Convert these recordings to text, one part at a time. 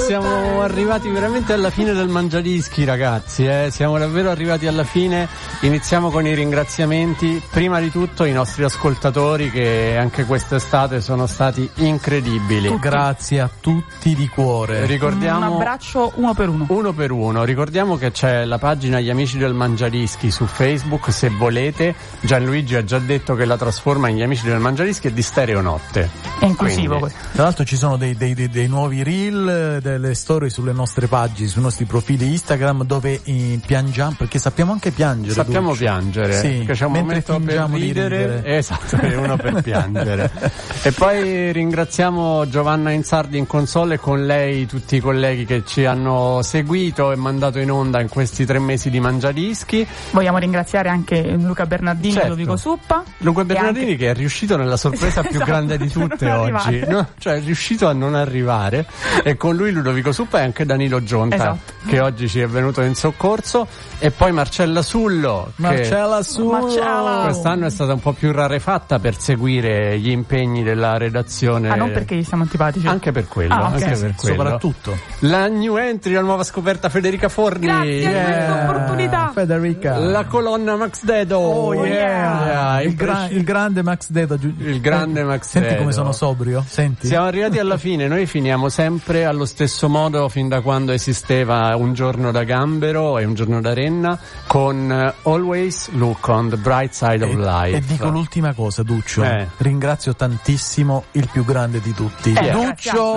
siamo arrivati veramente alla fine del Mangiadischi, ragazzi, siamo davvero arrivati alla fine. Iniziamo con i ringraziamenti. Prima di tutto i nostri ascoltatori, che anche quest'estate sono stati incredibili. Grazie a tutti di cuore. Ricordiamo un abbraccio uno per uno. Ricordiamo che c'è la pagina Gli Amici del Mangiadischi su Facebook, se volete. Gianluigi ha già detto che la trasforma in Gli Amici del Mangiadischi e di Stereo Notte. È inclusivo. Quindi, tra l'altro ci sono dei nuovi reel, delle storie sulle nostre pagine, sui nostri profili Instagram, dove piangiamo, perché sappiamo anche piangere. Sappiamo Dulce. piangere, sì, perché c'è un momento per ridere. Esatto, e uno per piangere. E poi ringraziamo Giovanna Insardi in console, e con lei tutti i colleghi che ci hanno seguito e mandato in onda in questi 3 mesi di Mangiadischi. Vogliamo ringraziare anche Luca Bernardini, certo. e Ludovico Suppa. Luca Bernardini che è riuscito nella sorpresa più esatto, grande di tutte oggi, no? Cioè è riuscito a non arrivare, e con lui Ludovico Suppa e anche Danilo Gionta, esatto, che oggi ci è venuto in soccorso, e poi Marcella Sullo, Marcella Sullo, quest'anno è stata un po' più rarefatta per seguire gli impegni della redazione. Non perché gli siamo antipatici, anche per quello, okay. anche per quello. Soprattutto la new entry, la nuova scoperta Federica Forni. Grazie di questa opportunità, Federica. La colonna Max Dedo. Oh yeah. Il grande Max Dedo. Il grande Max Senti Dedo. come sono sobrio, senti. Siamo arrivati alla fine. Noi finiamo sempre allo stesso modo fin da quando esisteva Un giorno da Gambero e Un giorno da Renna, con Always Look on the Bright Side of Life. E dico l'ultima cosa, Duccio. Ringrazio tantissimo il più grande di tutti, Duccio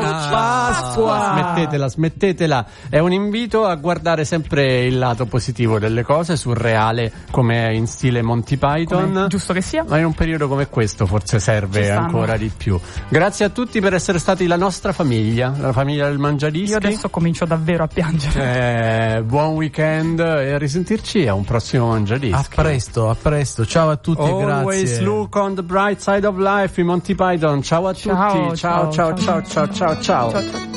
Pasqua. Smettetela. È un invito a guardare sempre il lato positivo delle cose, surreale come in stile Monty Python. Come giusto che sia. Ma in un periodo come questo forse serve ancora di più. Grazie a tutti per essere stati la nostra famiglia, la famiglia del Mangiadischi. Io adesso comincio davvero a piangere. Buon weekend e a risentirci a un prossimo Mangiadischi. A presto. Ciao a tutti, Always grazie. look on the bright side of life, i Monty Python. Ciao a tutti. Ciao.